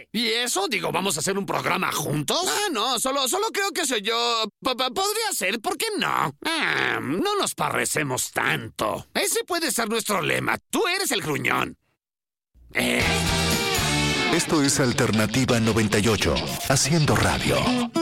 ¿Y eso? Digo, ¿vamos a hacer un programa juntos? No, solo creo que soy yo. Podría ser, ¿por qué no? No nos parecemos tanto. Ese puede ser nuestro lema. Tú eres el gruñón. Esto es Alternativa 98, haciendo radio.